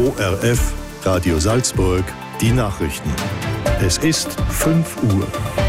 ORF Radio Salzburg, die Nachrichten. Es ist 5 Uhr.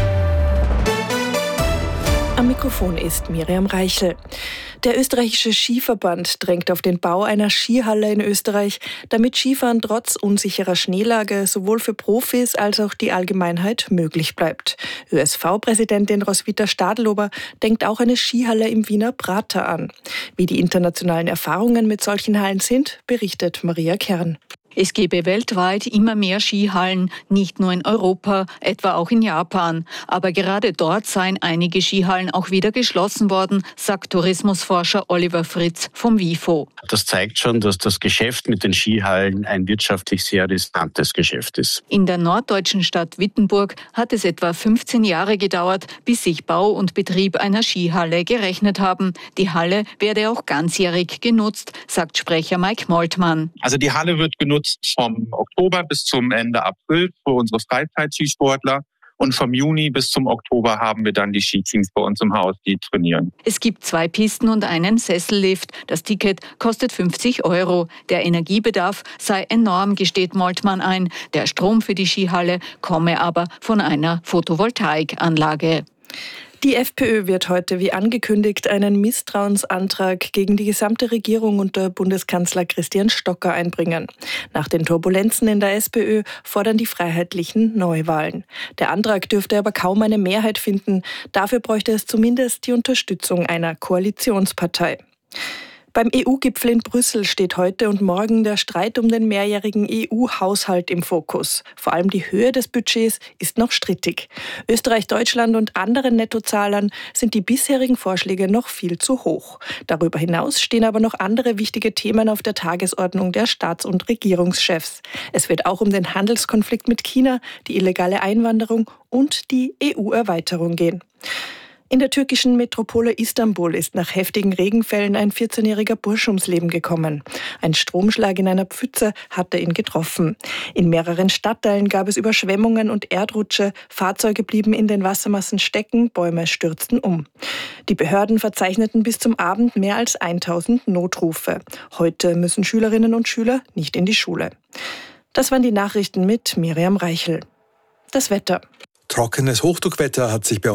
Am Mikrofon ist Miriam Reichel. Der österreichische Skiverband drängt auf den Bau einer Skihalle in Österreich, damit Skifahren trotz unsicherer Schneelage sowohl für Profis als auch die Allgemeinheit möglich bleibt. ÖSV-Präsidentin Roswitha Stadlober denkt auch eine Skihalle im Wiener Prater an. Wie die internationalen Erfahrungen mit solchen Hallen sind, berichtet Maria Kern. Es gebe weltweit immer mehr Skihallen, nicht nur in Europa, etwa auch in Japan. Aber gerade dort seien einige Skihallen auch wieder geschlossen worden, sagt Tourismusforscher Oliver Fritz vom WIFO. Das zeigt schon, dass das Geschäft mit den Skihallen ein wirtschaftlich sehr riskantes Geschäft ist. In der norddeutschen Stadt Wittenburg hat es etwa 15 Jahre gedauert, bis sich Bau und Betrieb einer Skihalle gerechnet haben. Die Halle werde auch ganzjährig genutzt, sagt Sprecher Mike Moltmann. Also die Halle wird genutzt vom Oktober bis zum Ende April für unsere Freizeitskisportler. Und vom Juni bis zum Oktober haben wir dann die Skiteams bei uns im Haus, die trainieren. Es gibt 2 Pisten und einen Sessellift. Das Ticket kostet 50 €. Der Energiebedarf sei enorm, gesteht Moltmann ein. Der Strom für die Skihalle komme aber von einer Photovoltaikanlage. Die FPÖ wird heute, wie angekündigt, einen Misstrauensantrag gegen die gesamte Regierung unter Bundeskanzler Christian Stocker einbringen. Nach den Turbulenzen in der SPÖ fordern die Freiheitlichen Neuwahlen. Der Antrag dürfte aber kaum eine Mehrheit finden. Dafür bräuchte es zumindest die Unterstützung einer Koalitionspartei. Beim EU-Gipfel in Brüssel steht heute und morgen der Streit um den mehrjährigen EU-Haushalt im Fokus. Vor allem die Höhe des Budgets ist noch strittig. Österreich, Deutschland und anderen Nettozahlern sind die bisherigen Vorschläge noch viel zu hoch. Darüber hinaus stehen aber noch andere wichtige Themen auf der Tagesordnung der Staats- und Regierungschefs. Es wird auch um den Handelskonflikt mit China, die illegale Einwanderung und die EU-Erweiterung gehen. In der türkischen Metropole Istanbul ist nach heftigen Regenfällen ein 14-jähriger Bursch ums Leben gekommen. Ein Stromschlag in einer Pfütze hatte ihn getroffen. In mehreren Stadtteilen gab es Überschwemmungen und Erdrutsche, Fahrzeuge blieben in den Wassermassen stecken, Bäume stürzten um. Die Behörden verzeichneten bis zum Abend mehr als 1000 Notrufe. Heute müssen Schülerinnen und Schüler nicht in die Schule. Das waren die Nachrichten mit Miriam Reichel. Das Wetter. Trockenes Hochdruckwetter hat sich bei